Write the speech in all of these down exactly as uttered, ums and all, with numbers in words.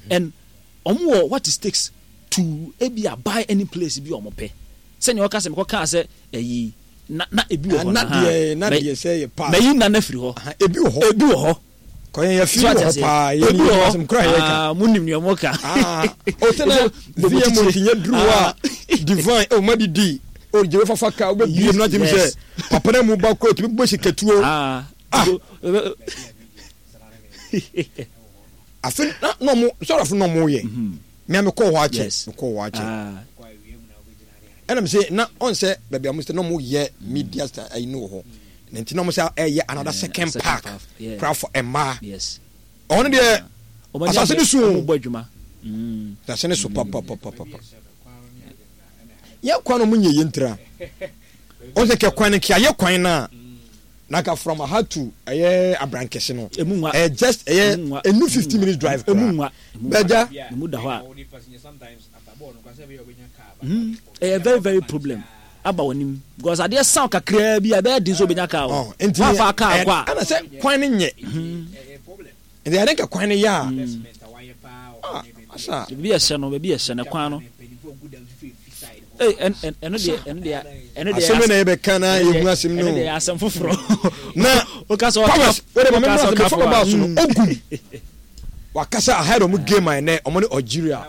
and omo what it takes to ebi buy any place bi omo pay say you ka say me ka say eyi na na ebi wo ho na de na de say pa me yi na na free ho ebi wo ho ebi wo ho ko yen ya fi wo pa ye ni asem kra ye ka ah munim ni omo ka ah o tena vie mo tinye druwa divine o ma didi o je fa fa ka o be bi no jim say papa na mu ba ko to be shiketuo ah afen no mo sort of no mo ye me am ko ho ache ko ho ache and say na on say baby am say no mo ye media star I know ho nti no mo say eh ye another second park craft for Emma yes on there asase ni so bo adwuma mm asase ni so papa papa papa ye kwa no mo nye ye ntra on say ke kwan ke ye kwan na naka from how to eh abrankese no eh just eh a new fifty minutes drive emunwa beja mu da ho a mm eh very very problem aba wonim because ade sound kakra bi abe din so benya ka o wa fa ka kwa ana say kwan nye problem and they think kwan ya asa bi ehye no bi ehye ne kwan no eh en en eno de eno de eno de asem na ebe kana yehu asem no eno de asem foforo na o ka so o de mama so ka fo ba so no ogum wa kasa ahead of game my na omo ni Algeria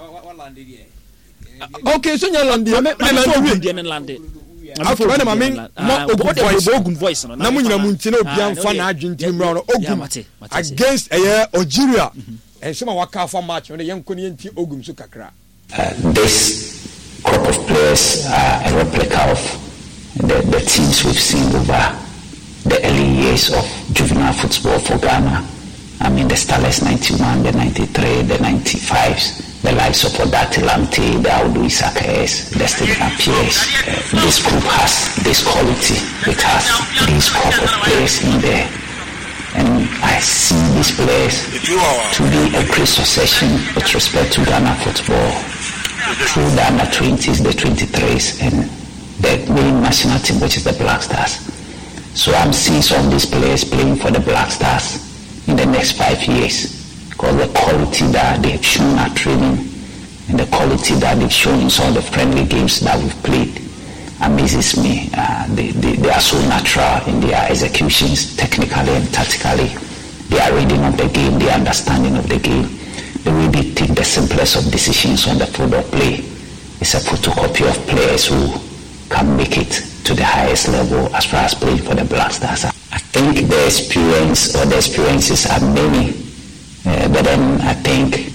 okay so nya land me land de land after when mama mo ogum voice no na mo nyina mu nti na obi amfa na adwenti mra no ogum against eh Algeria and some waka for match no yen ko ni nti ogum so kakra this crop of players are a replica of the, the teams we've seen over the early years of juvenile football for Ghana. I mean the Starlets ninety-one, the ninety-three, the ninety-fives, the likes of Odati Lamte, the Audu Isakes, the Stephen Pierce. Uh, this group has this quality. It has these crop of players in there. And I see these players to be a great succession with respect to Ghana football. Through the under twenties, the twenty-threes, and the main national team, which is the Black Stars. So I'm seeing some of these players playing for the Black Stars in the next five years because the quality that they've shown at training and the quality that they've shown in some of the friendly games that we've played amazes me. Uh, they, they, they are so natural in their executions, technically and tactically. Their reading of the game, their understanding of the game. The way they take the simplest of decisions on the field of play is a photocopy of players who can make it to the highest level as far as playing for the Black Stars. I think the experience or the experiences are many, uh, but then I think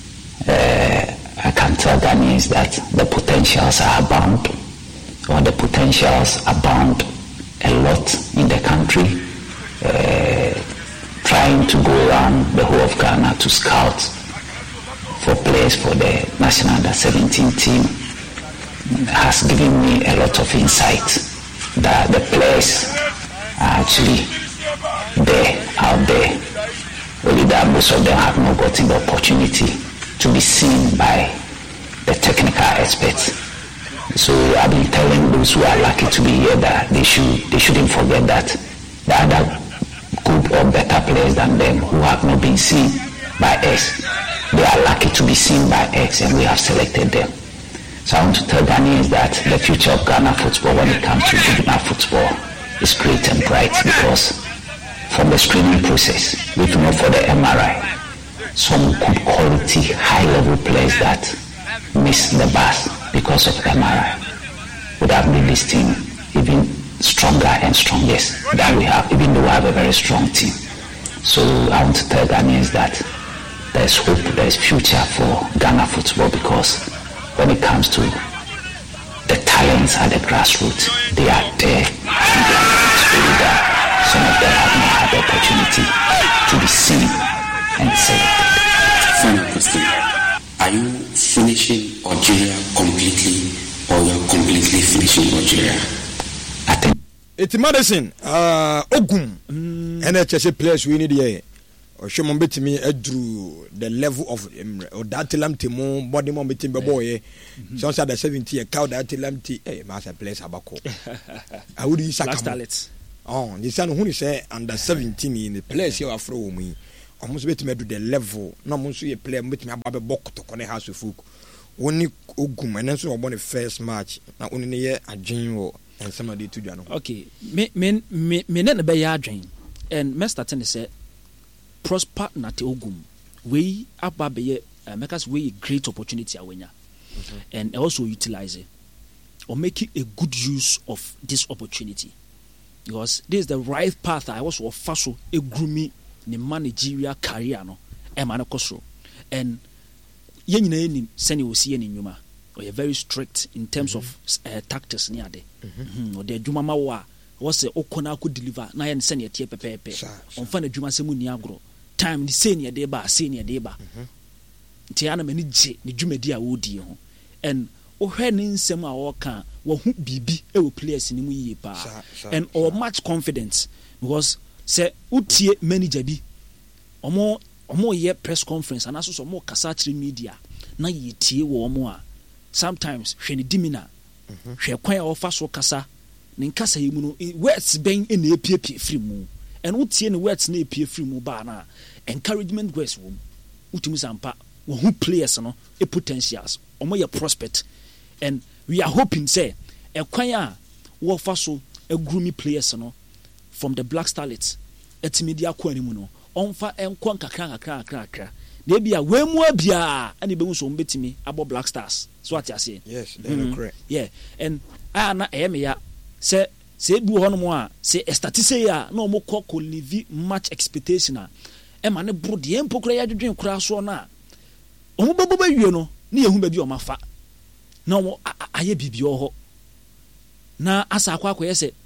uh, I can tell Ghanaians that the potentials are abound, or the potentials abound a lot in the country. Uh, trying to go around the whole of Ghana to scout for players for the national under seventeen team has given me a lot of insight that the players are actually there, out there. Only that most of them have not gotten the opportunity to be seen by the technical experts. So I've been telling those who are lucky to be here that they should they shouldn't forget that the other good or better players than them who have not been seen by us, they are lucky to be seen by us, and we have selected them. So I want to tell Ghanaians that the future of Ghana football when it comes to juvenile football is great and bright, because from the screening process, we've known for the M R I, some good quality, high-level players that miss the bus because of M R I would have made this team even stronger and strongest than we have, even though we have a very strong team. So I want to tell Ghanaians that there's hope, there's future for Ghana football, because when it comes to the talents at the grassroots, they are there. And they are that some of them have not had the opportunity to be seen and selected. Final question. Are you finishing Algeria completely, or you're completely finishing Algeria? I think it's medicine. Uh, Ogum. And H S A players we need here. Or show me me drew the level of or that lamtimo body mom betting boy. So said the seventy a cow that lamti eh master place abako. I would use a starlets. Oh, the son who say under seventeen in the place here afro me. almost bet me do the level no mo so ye player bet me aba be bok to kone house of folk woni ogum and so obon the first match na oni ne ye adwen wo and somebody to do no okay me me me me ne be ya adwen and me start to say prosper na te ogum we aba be ye uh, make us we great opportunity awenya mm-hmm. and also utilize it or make it a good use of this opportunity because this is the right path I was offer so a groomy ne managerial career no e ma no kosro and ye nyina ni sene wo sie ni nwuma or you very strict in terms mm-hmm. of uh, tactics ni ade mhm or the adwuma ma wo a wo se okona ko deliver na ye sene tie pepepe on fa na adwuma se mu ni agro time ni se ni ade ba se ni ade ba nti ana mani je ni dwumadi a wo di ho and ohwe ni nsem a wo ka wo hu bibi e wo players ni mu yie pa and or much confidence because say utie manager bi omo omo ye press conference and aso omo kasa kire media na yetie wo omo a sometimes hwe ni dimina hwe kwan a ofa so kasa ni kasa yimu no words ben e na epiepie free mu and utie ni words na epie free mu ba na encouragement words wo utimi sampa wo hu players no e potentials omo ye prospect and we are hoping say e kwan a wo fa so e groomy players no from the Black Starlets etimedia ko animu no onfa enko nkakra nkakra nkakra na bia wemu abia ani be so mbetimi abo Black Stars so ati ase yes they mm-hmm. are correct yeah and ana ehme ya se se bu ho no mo a se statise ya na omo ko ko live much expectation a e ma ne bro de empokra ya dwedwen kura so na omo bebo ba wie no na yehu ba bi o mafa na omo aye bibio ho na asa akwa akwa se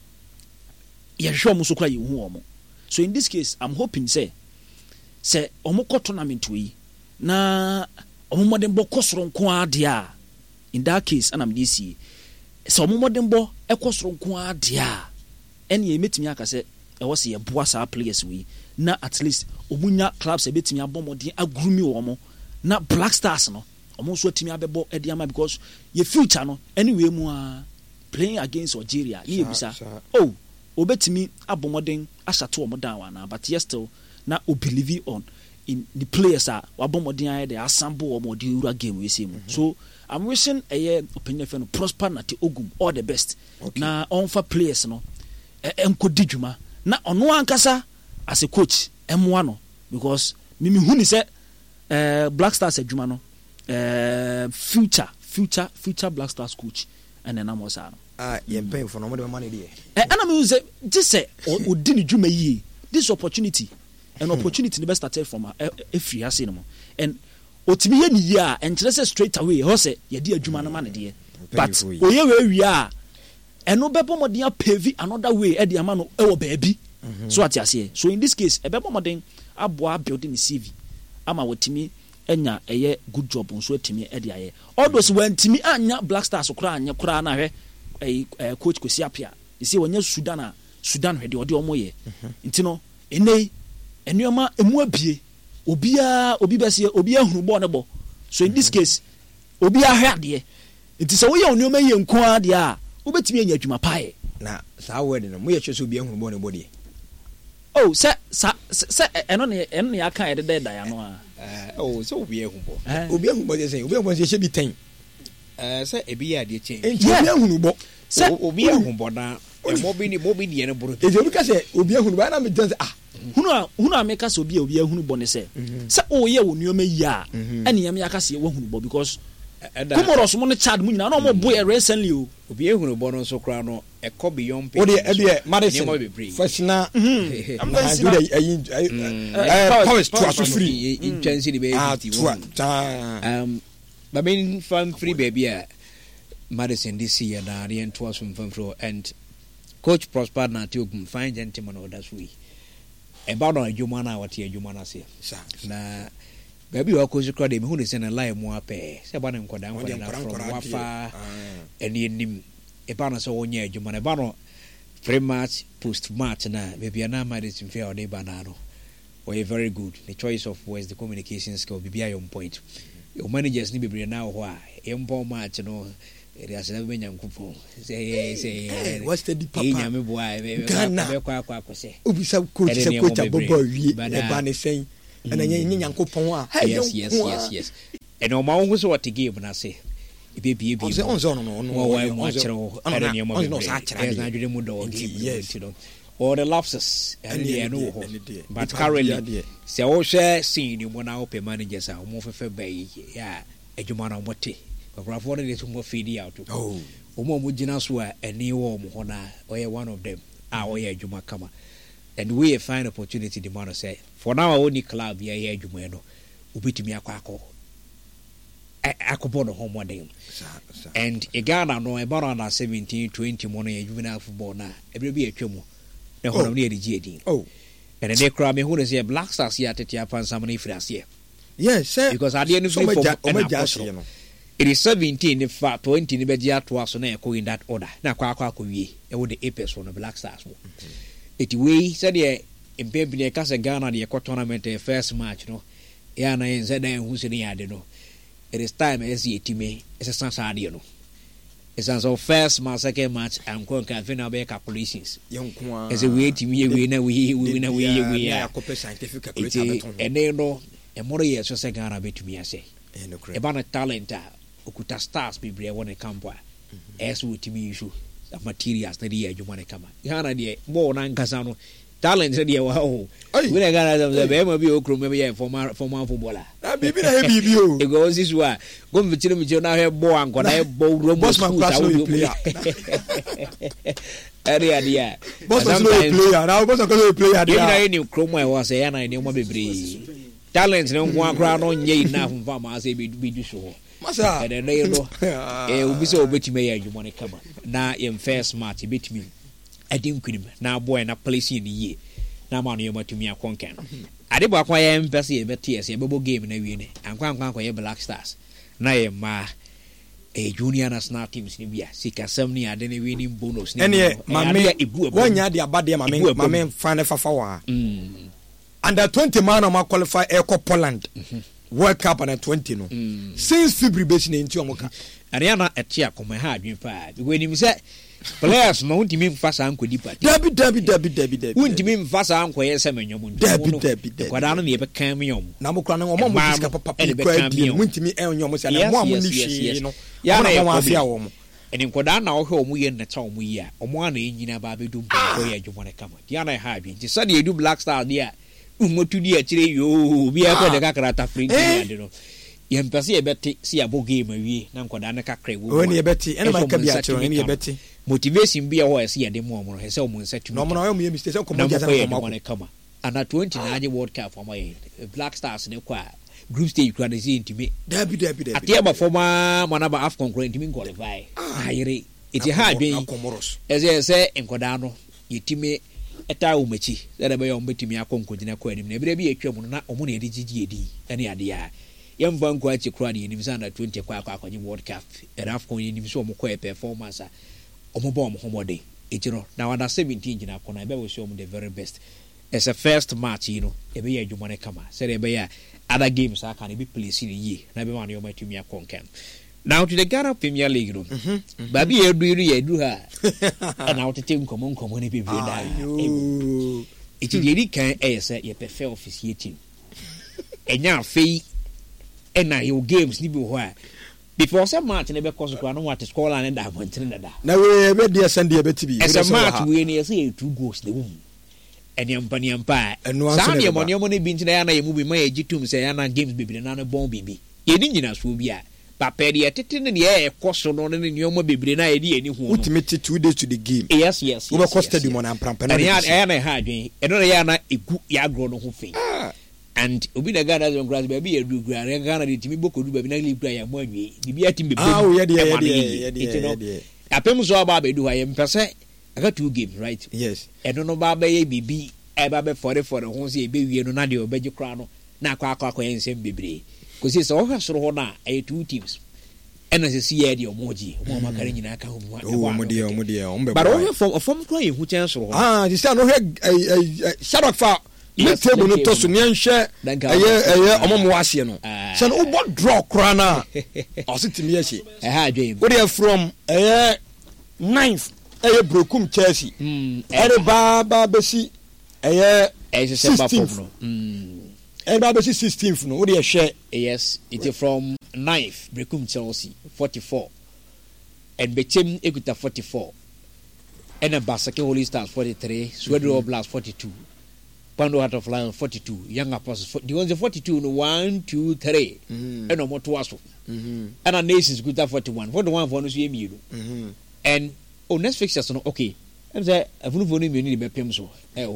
ye hwe omo so kra ye hu omo. So in this case I'm hoping say say omo ko tournament we na omo modern bo kosoro nko ade a in that case and I'm this say omo modern bo e kosoro nko ade a ene ye metimi aka say e wo se ye boa sa players we na at least omunya clubs e betimi abomodin agrumi omo na Black Stars no omo so timi abebo e de ama because ye future no anyway mu a playing against Algeria ni ebisa oh obetimi abomodin ashato omo down wana but yes still na o believe on in the players are abomodin aye dey assemble omo di ura game we see mu so I'm wishing a year opinion for prosper na te ogum all the best okay. Na onfa players no enko dijuma na ono ankasa as a coach emwa no because mimi hu ni say uh, Black Stars adwuma no uh, future future future Black Stars coach and then I'm also ah ye pay for no money there eh ana me say this say odi ni dwuma yi this opportunity an opportunity the best started from a free ase no and otimi ye ni yi a enkyere say straight away ho say ye di adwuma no ma ne de but oye we wi a eno bebo modern pave another way e de ama no e wo baabi so ati ase so in this case e bebo modern aboa building C V ama wotimi enya eye good job nso atimi e de aye all those when timi anya Black Stars kura anya kura na hwe eh coach Kwesi Apia you see when you Sudan a Sudan hwe de ode omo ye ntino enei enuoma emu abie obia obi bese obi ahunu bo ne bo so in this case obi ahwe ade nti se wo ye onuoma ye nko ade a obetimi anya adwuma pae na sa word no mo ye hwe so obi ahunu bo ne bo de oh se se se eno ne eno ne aka ede de da ya no a eh oh so obi ahunu bo obi ahunu bo de say obi ahunu bo se hye bi ten eh se ebi ya de chen obi ahunu bo se obi ahunu bo na mo bi ni mo bi ni ene boro e je obi ka se obi ahunu bo na me dance ah hunu a hunu a meka se obi obi ahunu bo ne se se o ye wo nuoma yi a ene yam ya ka se wo hunu bo because Comoros mo ne Chad mu nyina na mo boy recently o obi ehunu bo no so kra no e ko beyond pay o de e de Madison fashion am going to do eh post to us free in chance the baby um but mean from free baby a Madison this year na the end to us from from and coach Prosper na te ogum fine gentleman o that's we e ba no adwuma na wate adwuma na se na baby wa ko zikra de me hu ne se na lie mo ape se ba ne nkoda nkoda na from wafa eni enim e ba no so wonya adwuma na ba no pre match post match na baby na Madison fair de ba na no we very good the choice of words the communication skill be be on point your managers ni bebre na ho a e mpo match no e ya se be nyankupo say say what's the papa e nyame boy be be kwa kwa kwa se obisa coach se coach abobo wi e ba ne sen ɛna nyɛ nyɛ nyankopɔn a yes yes yes yes ɛna ɔma wo so what game na say ebe bie bie ɔsɛ ɔnsɛ ɔno no ɔno wa mu akyerɛ wo ɛna nneɛma ɔno ɔsɛ akyerɛ na adwene mu dɔ yes you know or the lapses and the no but currently sɛ wohwɛ scene mu na wopɛ managers a ɔmo fɛfɛ bɛyi ya adwuma na ɔmo te ɔkrafoɔ no de so mo feed out oh ɔmo ɔmo gyina so a ɛne wɔ ɔmo hɔ na ɔyɛ one of them a ɔyɛ adwuma kama and we find opportunity the man say for now only club ya yɛ adwuma no obetumi akɔ akɔ akɔbɔ no home one and a Ghana no about on seventeen twenty money a juvenile football na every be a twemo na hono near the G D oh and they cry me who say Black Stars here at Japan some if that's here yes sir because at the end of the it is seventeen in fact twenty in bedia to us na ko in that order na kwa kwa ko wie e wo the apex on the Black Stars mo it way said the impembe ne ka se Ghana the tournament first match no ya na yen said who say ya de no it is time as ye time it's a sense idea no it's as of first match second match and kon can fin na be calculations yonkwa as a way team we we na we we na we we ya ko scientific calculator beton and then no e more years so say Ghana betumi ase e ba na talent a okuta stars be bre won e campo as we team issue the materials na dey adwuma ne kama Ghana de more na nkasa no talent said yeah wow we na Ghana say be ma bi okro me be former former footballer na bibi na he bibi o e go this wa go me tire me je na he bo anko na he bo robo boss man class no player area dia boss man no player na boss man no player dia you know any kromo e was say na ni mo bebre talent ne nko akra no nye enough mfa ma say be be du so masa and then you know eh obi say obetime ya adwuma ne kama na yem first match betime adim kunim na boy na place in ye na ma no yem atumi akonkan ade bo akwa yem pese ye beti ese bebo game na wie ne ankwa ankwa akwa ye Black Stars na ye ma e junior national teams ni bia sika sam ni ade ne winning bonus ni ene mame wonya de abade mame mame fan fafa wa under twenty man ma qualify e ko Poland World Cup under twenty no since February base na nti omoka ane na etia koma ha adwen pa we nim say players ma untimi mfasa ankodi party dabi dabi dabi dabi dabi untimi mfasa ankoye se menyomu dabi dabi dabi kwada no ne be kan me yom na mo kra na mo mo diska papa kwa di untimi enyomu se na mo amu ni hwe no ya na mo afia wo mo eni kwada na wo hwe omu ye neta omu yi a omu ana enyina ba bedu mpo ye adwuma ne kama dia na ha adwen ti sade edu Black Star dia umotu dia kire yo bi akwa de kakra ta free ade no ye mpase ye beti si abo game awie na nkoda na kakra wo woni ye beti ene ma ka bi a chiro ene ye beti motivation bi a ho ese ye de mo mo he se o mo nsa tu no mo no mo ye mistake se komo jaza ko ma kama ana twenty na anye World Cup for my Black Stars ne kwa group stage kwa de intimi dabi dabi dabi atia ba forma manaba AFCON kwa intimi qualify ayire eti ha adwen eze se nkoda no yetime eta umechi da be yo mbetimi akonkogina kwa anim na ebere bi etwa mu na omo na edi gigi edi ene ade a yemva nko achi kra de enim sana twenty kwa kwa akonyi World Cup era AFCON enim so omo kwa performance a omo ba omo homode ejiro na under seventeen gina akona ebe we show omo the very best as a first match you know ebe ya adwuma ne kama say ebe ya other games aka na be place in ye na be man yo matumi akonkan now to the Ghana Premier League no babi edu edu ye edu ha and out te nkomo nkomo ne bibire da it is really kan eh say ye prefer officiating enya afei ena your games ni bi ho a before some match ne be cause kwa no what score line da montene da na we be dey send dey beti bi as a match we ne say two goals the wom eni ampani ampa sa ne mo ne mo ne bi ntina ya na ye mu bi ma ye gitum say ya na games bibire na no bon bibi ye ni nyina so bi a papa de tete ne ye ekoso no ne ne omo bibire na ye di eni hu ultimate two days to the game yes yes we cost stadium on amprampa na ya ya na ha adwen e no ya na egu ya gro no ho fe and obi na Ghana zone grass baby e du gra na Ghana de timi bokodu baby na libra ya mo anwe bibi atim be ah o ye de ye de ye de apem so aba be du ha ye mpese aka two games right yes e no no ba ba ye bibi e ba be forty forty ho se e be wie no na de obeji kra no na akwa akwa akwa ensem bebre ko si so ho soro ho na e two teams ena se si ye de omoji omo makare nyina aka ho mu o mo de o mo de o mbe but o form form kra ye hu chen soro ho ah this no he shadow fa ne table no to so ne nhwe eye eye omo mo ase no so no bo draw kra na o se timi ye e ha adwen we dey from eye ninth eye brokum Chelsea ere ba ba besi eye eye se ba form no everybody sixteenth no what do you share? Yes, it's from ninth Brekum Chelsea forty-four and Bechem Ekuta forty-four and a Basake Holy Stars forty-three, Swedro Blast forty-two, Pando Heart of Lion forty-two, Young Apostles the ones forty-two no one two three and no more to us and a Nations Guta forty-one forty-one for no you and oh next fixtures no okay I'm say I flew for him you need to be so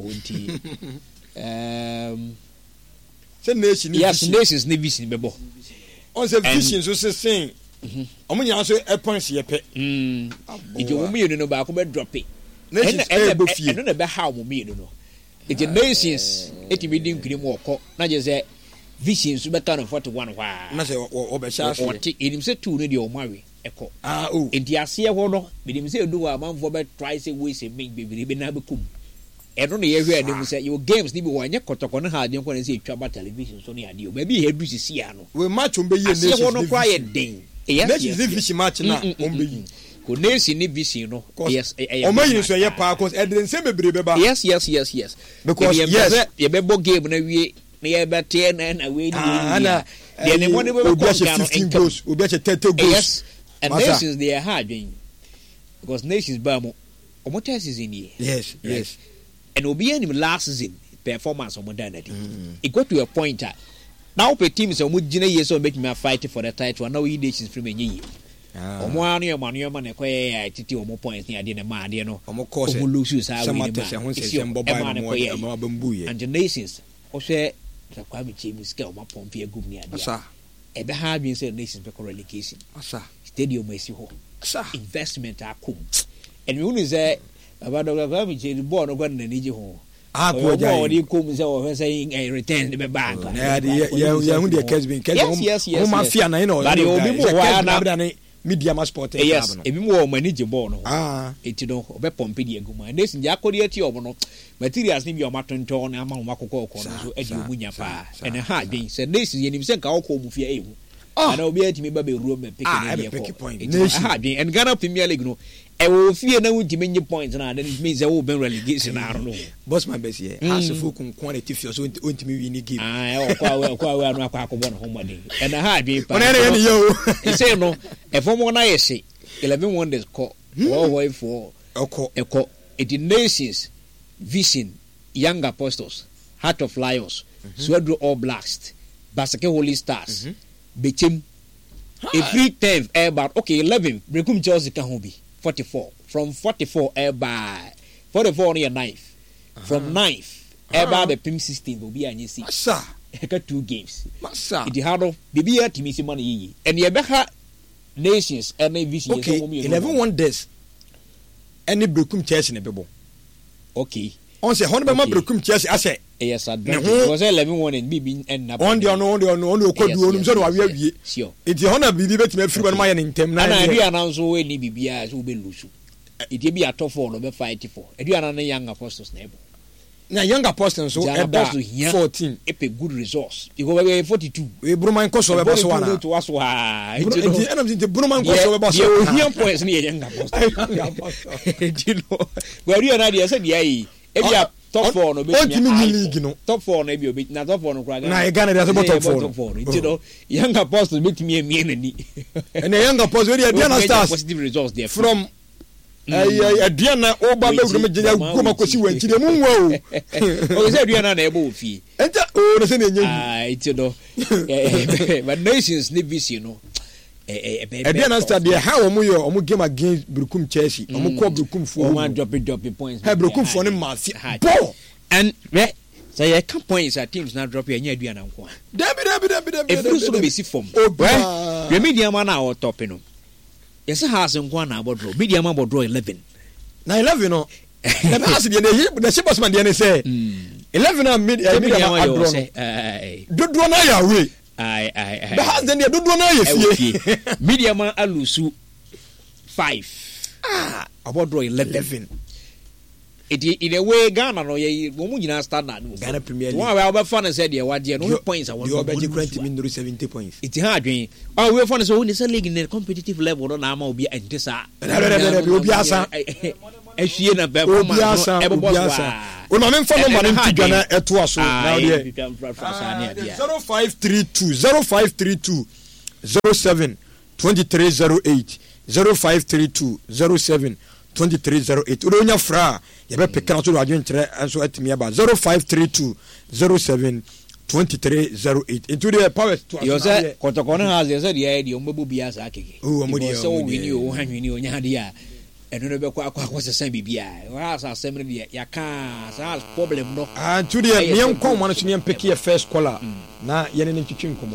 um Say nation yes Nations ne vision bebo on say vision so say saying omo nya so e points ye pe mm ije wo mi no ba ko be drop it nations e bo fie no na be how mo mi no ije nations eti bi din kiri mo okọ na je say vision so be kan forty-one wa na say o be sha so o ti enim say two no de o mawe eko ah oh enti ase ho no enim say do wa manfo be try say we say make be be na be kum eno na ye hwe anim say your games ni bi wanye kotoko na ha de nko na say twa ba television so ne ade o ba bi he du sisi ya no we match on be ye nations ase ho no kwa ye den yes yes vision match na on be yi ko nation ni vision no yes o ma yin so ye pa cause e den say bebre be ba yes yes yes yes because yes ye be bo game na wie na ye be te na na we ni ana de ne mo ne be ko ga fifteen goals obi a thirty goals yes and nations they are hard because nations ba mo o mo test season here yes yes and obi any last season performance o mo done that it got to a point that now pe teams o mo gina year so make me fight for the title now we nations free me yi o mo anu e manu e ma na koye titi o mo points ni ade na ma ade no o mo course o mo lose sa we ni ma and the nations o hwe ta kwa bi chemu ska o ma pomp e gum ni ade asa e be ha bi say nations be relegation asa stadium esi ho asa investment akum and we know say about the kwa bi chemu ball no kwa na ni ji ho ah ko ja o di kum say o say return the back na ya ya hu de Kesbin Kesbin o ma fia na no but obi mo wa na media ma sport e yes ebi mo o manage ball no ah eti no obe pompe di eguma and this nja akodi ati obo no materials ni bi o matonto na ama mo akokọ okọ no so edi omunya pa and ha den say this yenim say ka okọ mu fia ehu ana obi ati me ba be ruo me pick ni e ha den and Ghana Premier League no e wo fie na wo ntimi nye points na then it means that wo ben relegation na no boss man best here asofo kun quality fio so ntimi win game ah e kwa we kwa we anu akwa akobọ no homode and ha den pa ona ne yo e say no e form na yesi eleven wonders call wo wo for eko eko it nations vision young apostles heart of lions Swedro All Blast Basake Holy Stars Bechem a free ten about okay eleven Brekum Chelsea can ho bi forty-four from forty-four air by forty-four on your ninth from ninth air by the pim sixteen will be anyi see massa eka two games massa it hard bibi ya timi si money yi and ye beha nations and vision okay eleven wonders any Brekum Chelsea ne bebo okay on say hono be ma Brekum Chelsea ase yes advantage was eleven one and bibi and na on the on on the on on okodu onum so no awie awie sure iti hono bibi betime free one ma ye ntem na na ri ananso we ni bibi a so be lusu iti bi atop four no be fight for edi anan young apostles na ebo na young apostles so e fourteen e pe good resource e go be forty-two we bruman ko so be boss wana to waso ha iti enam iti bruman ko so be boss ye o hian points ni young apostles you know we ri anan dia say dia yi e bia top four no be me league no top four no be obi na top four no kwa na e Ghana dey top four you know young apostles make me me nani and young apostles we dey na stars positive results there from eh aduana oba be grum ginya goma kosi wankire mu nwa o o say aduana na ebo ofie enta o no say na enye ah you know but nations ni vision no eh eh aduana stars dey how omo yo omo game against Brekum Chelsea omo ko Brekum fo o man drop drop points ha Brekum fo ne ma fi ball and me say you can points at teams na drop anya aduana nko dabi dabi dabi dabi e so be si form well the media man na o top no yes has nko na abodro media man abodro eleven na eleven no na be has dey na she boss man dey na say eleven na media media man abodro eh dodo na ya we ai ai ai be has dey dodo na ya fie media man alusu five ah abodro eleven it in a way Ghana no ye wo mu nyina standard no Ghana Premier League one we oba fan say dey wade no points I want you oba different team in seventy points it ha adwen oh we fan say we say league in competitive level no na ama obi ente sa obi asa ehwie na performance obi asa o ma me fa number nim ti dwana eto aso na de zero five three two zero five three two zero seven two three zero eight zero five three two zero seven two three zero eight o nya fra ye be pick na so adwen kire enso atimi aba zero five three two zero seven two three zero eight into the power to you say kotokone has you say the idea ombebu bia sa akeke o mo dia so wini o hanwini o nya de a eno no be kwa kwa kwasesa bibia wa sa semre de ya ka sa problem no ah to the me enko mo no so me pick your first caller na ye ne ntwitwi nkomo.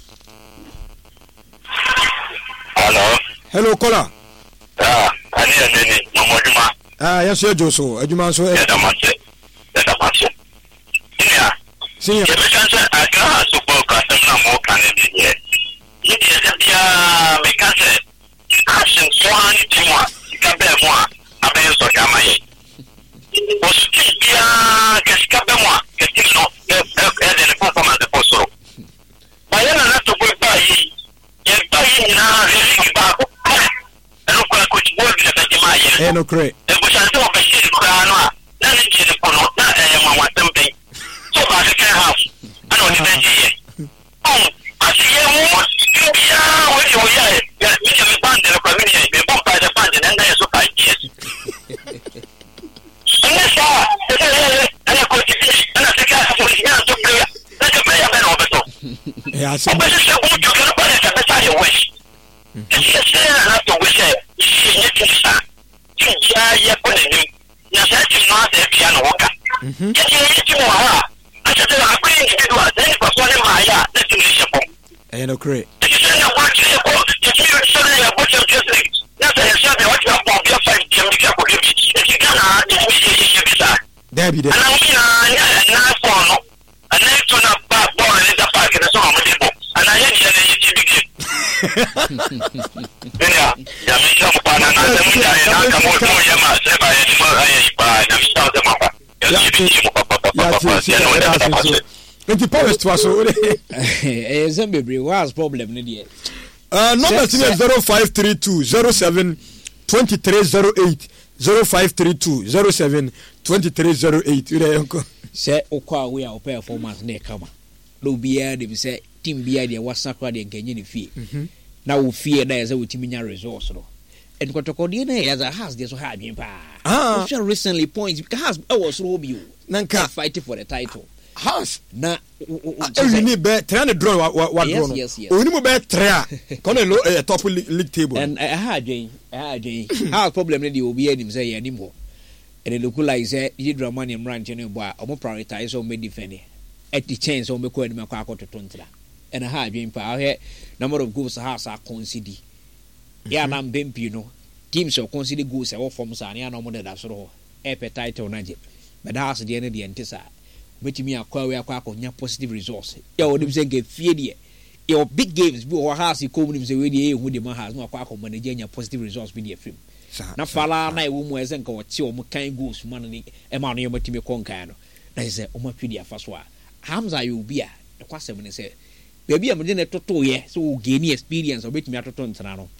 Hello. Hello caller. Ah, ani ani momoduma. Ah, yes you Joso aduma so e da masse. Da masse. Ina. Sim. Eu penso a cara super custom na moca né. E esse dia me canse. Acho só ani timwa. Cabe moi. Abe eu só chama aí. O dia que cabe moi. Que tem no é é de performance de posto. Aí na to go pai. E pai na ele ba. Eu não conheço o que está de mais. É no cre. Eu vou chantar o que para não. Não é de por não é uma também. So ba ka kan house ana woni ben je oh asiye mo ya wo yo ya ya mi me band le ko mi me bon pa de band na ya so pa je ana sa ana ko ti ana se ka so ya so pe na ke me ya be no beto ya se ba se ko ju ka ba ya ka sa ye wish se se na to wish ye ti sa ti ya ye ko ni na sa ti no se piano waka mhm ye ti mo ha I know correct. There be there. Nti power to aso eh Zambia was problem ne dey uh number zero five three two zero seven two three zero eight zero five three two zero seven two three zero eight you dey say okwa we a performance na kama no bia dey say team bia dey wasakwa dey nkenye ne fie na wo fie da say wotimi nya resource no and kotokode na ya za has dey so ha adwen pa ah recently points because I was Robio nanka fighting for the title house na you need be try to draw what what draw no oni mo be try come low top league table and I had Jane I had Jane how problem dey obi anim say ya nim ho and it look like say you drama ni branch no bo o mo prioritize o me defend at the chance o me ko anim akwa akototo ntira and I had Jane pa he number of goals house are consider ya na mbempi no teams o consider goals e wo form sa na no mo da so ho e pe title na je but house dey na dey ntisa metimi akwa we akwa akonya positive results ya odim say get fie de your big games bi o house ko mu nim say we dey ehu de ma house no akwa akọ manage nya positive results bi de film na fala na e wo mu eze nka wo che o mu kan goals man ni e ma no ye metimi konkan no na say o ma twidi afa so a Hamza you bi a e kwasem ni say baby am de na toto ye so o gain experience o betimi atoto ntana no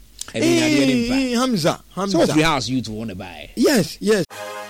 e bi na de ni Hamza Hamza so free house you to want to buy yes yes.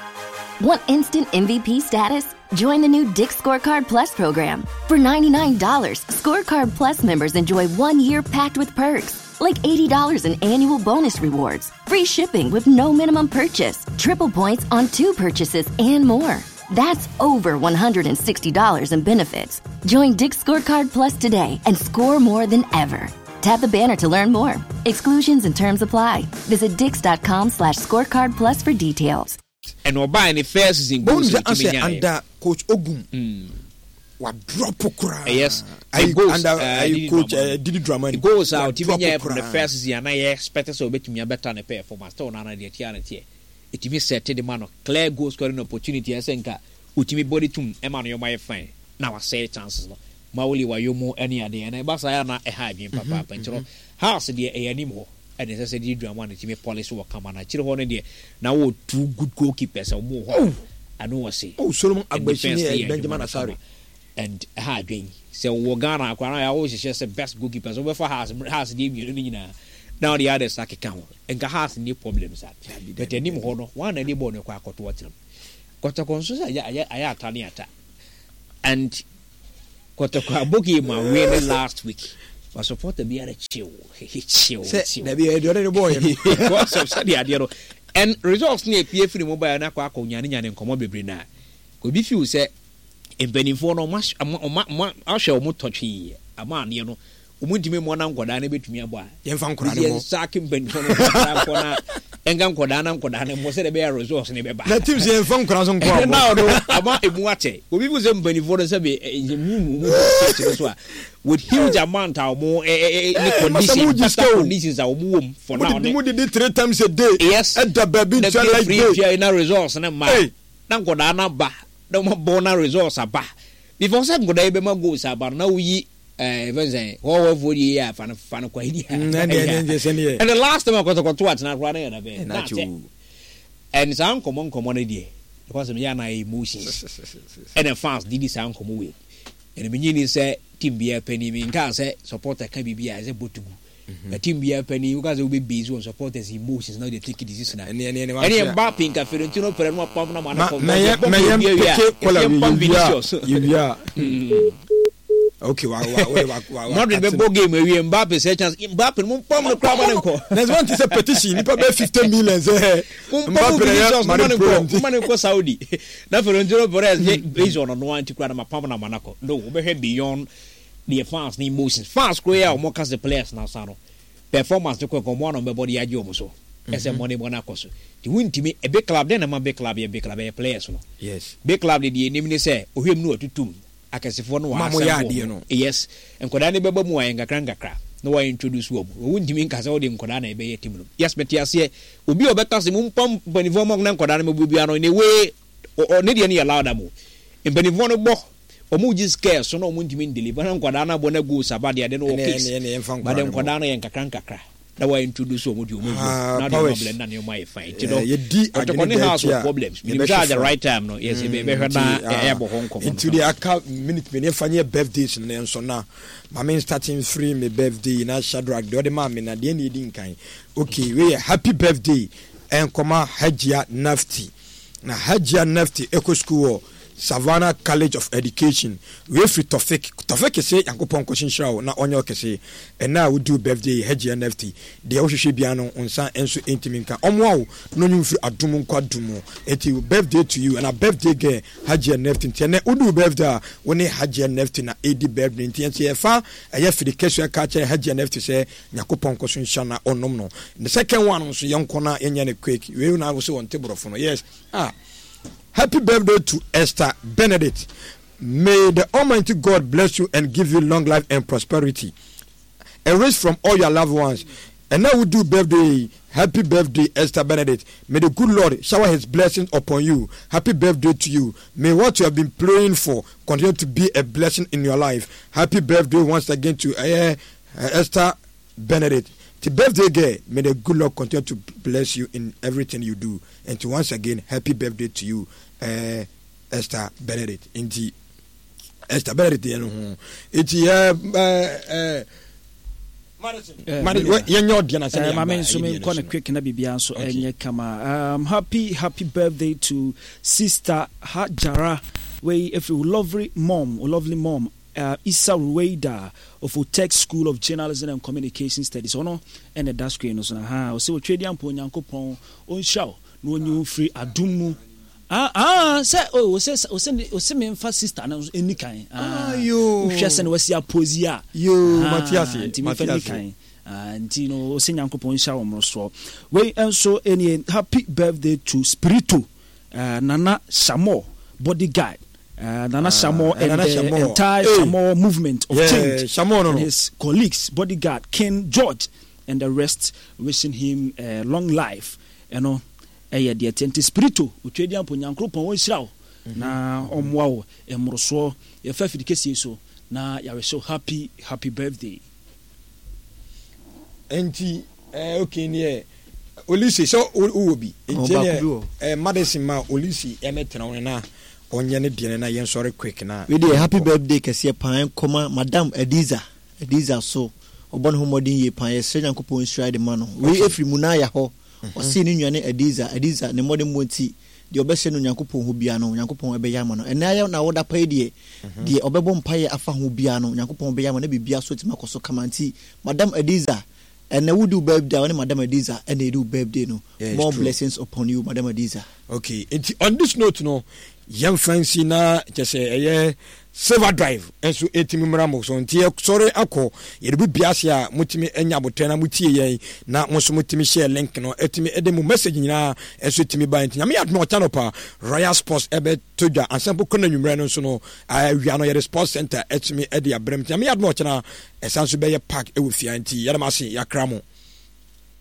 Want instant M V P status? Join the new Dick's Scorecard Plus program. For ninety-nine dollars, Scorecard Plus members enjoy one year packed with perks, like eighty dollars in annual bonus rewards, free shipping with no minimum purchase, triple points on two purchases, and more. That's over one hundred sixty dollars in benefits. Join Dick's Scorecard Plus today and score more than ever. Tap the banner to learn more. Exclusions and terms apply. Visit dix.com slash scorecard plus for details. And we're buying the first season goals under Coach Ogum. Mm. What drop kura? Yes, I go under I coach Didi Dramani. It goes out even here from the first season. I expect so bet me a better than a pair for my stone and the tianity. It means set the man of clear goal scoring opportunity. I think Utimi body to Emmanuel my fine. Now I say chances. Mauli wa yomo any other and I basayana a high being papa. Pentro house the a anymore. And as I said, you drama and Timmy police will come on. I chill on a now two good goalkeepers or more. I know I say. Oh, Solomon Agbeshini Benjamin Asari. And a hard game. So Wagana, I always just the best goalkeepers over for house has the now the others like a count and has new problems that. But any more one any born quack to watch them. Kotoko nso say aya aya atani ata. And Kotoko abogi ma win last week. Was support to be a chill. He chill. Say there be a other boy. What's up said the and results near P F mobile na kwa ko nyane nyane nkomo bebre na. Ko bi fi say empanifo no ma a hwe omo totwe ama ne no omudime mo na nkoda na betumi abo a yemfa nkora ne mo sake mpanifo no ko na enga nkoda na nkoda na mo se de be results ne be ba na teams yemfa nkora so nko abo na no ama emu ate obi bu se mpanifo no se be mu mu so a with huge amount of more eh conditions conditions are warm for now we did it three times a day yes at the baby like day na results na ma na nkoda na ba na mo bona results aba before say nkoda be ma goals aba na we eh even say what for the year fan fan kwa hidi and the last time I got to to at na run na be and some common common dey because me na emotions and the fans did this sound come way and me ni say team bia pani me nka say supporter ka bibia say botugu a team bia pani because we be based on supporters emotions now they take decision and and Mbappe nka Fiorentino per no pam na mana ko me me pick kola you ya okay wa wa wa Madrid be bo game we Mbappe say chance Mbappe mo pam no crowd man ko there's one to say petition ni pa be fifty million say Mbappe man ko man ko Saudi na Fiorentino Perez based on no anti crowd na pam na mana ko no we be beyond the fans ni emotions fans ko ya o mo cast the players na sa no performance ko ko mo no be body agi o mo so ese money bona ko so the win team e big club den na ma big club e big club e players no yes big club de de ni say ohwem no atutum akasifo no wa no yes enkoda ne beba mu ayenga krankakra no wa introduce wo wo ndimi nkasa wo de nkoda na ebe ye team no yes beti ase obi obeka se mu pam panifo mo na nkoda na mebubu ano ne we o ne de ne allow da mo panifo no bo o mu just care so no mu ndimi deliver na nkoda na bo na go sabade de no case ba de nkoda na yenga krankakra da wa introduce wo mu di o mu na do problem na ne my fine you know ye di agene house problems we be at the right time no yes be be hweda e bo honko into the aka minute me fanye birthdays ne nso na mama starting free me birthday na Shadrack the other man me na de ne di nkan okay we happy birthday en koma Hajia Nafti na Hajia Nafti Eco School Savannah College of Education we free Tofik Tofik say yankopon question show na onyo kese and now we do birthday Hajia Nafti de wo hwehwe bia no onsa enso entiminka omwa no nyu free adum nkwadumo eti birthday to you and a birthday girl Hajia Nafti ntene udu birthday woni Hajia Nafti na edi birthday ntene ye fa eye free kesu ka chere Hajia Nafti say yankopon question show na onom no the second one so yanko na enya ne quick we na wo so on table for no yes ah happy birthday to Esther Benedict. May the Almighty God bless you and give you long life and prosperity. Erase from all your loved ones. And now we do birthday. Happy birthday, Esther Benedict. May the good Lord shower his blessings upon you. Happy birthday to you. May what you have been praying for continue to be a blessing in your life. Happy birthday once again to uh, uh, Esther Benedict. The birthday girl, may the good Lord continue to bless you in everything you do. And to once again, happy birthday to you, uh, Esther Benedict. Indeed, Esther Benedict, you know, it's uh, uh, um, happy happy birthday to Sister Hajara, where if you lovely mom or lovely mom. Uh, Issa Rueda of Tech School of Journalism and Communication Studies. Ono and the dash screen was ha. O se o trade ampo nyankopon on show no new free adumu. Ah ah say oh say o se o se me mfa sister na eni kan. Ah yo. Hwe se na wasi apozia. Yo Matias. Matias. Ah nti no o se nyankopon show omroso. We enso any happy birthday to Spirito uh, Nana Shamo bodyguard. Uh, Nana Shamo uh, and Nana the Shamo. entire hey. Shamo movement of yeah, change Shamo, no, and no. his colleagues, bodyguard Ken George and the rest, wishing him a uh, long life. You know, eh, the attentive spiritual, Utradian Punyankro Pon Shao, na Omwao, and Moroso, your faith in the case so. Now you are so happy, happy birthday. Enti, eh, okay, yeah. Olisi, so Ubi, eh, Madison Ma, Olisi, Emetra, na. Onye ne die na yen sorry quick na we dey happy birthday kese pan koma madam Ediza Ediza so obon homodin ye pan ye se yankopon stride man no we efri mu na ya ho o se ni nwane Ediza Ediza ne modern monti de obese no Nyankopon ho bia no Nyankopon ebeya ma no ena ya na woda pa de de obebo mpaye afa ho bia no Nyankopon beya ma na bibia so tima koso kamanti Madam Adiza and we do birthday on Madam Adiza and they do birthday no yeah, more true. Blessings upon you Madam Adiza. Okay, on this note no young fancy na just say Silver Drive and so etimi mramo so ntie sorry akọ ye de biase a mutimi enya botena mutie ye na mo so mutimi share link no etimi ede mu message nyina enso etimi ba ntia me adno channel pa Royal Sports ebe toja ansampo kona nwumre no so no awia no ye sports center etimi ede abrem tia me adno chana esanso be ye park e wo fia nti ye na ma se yakramo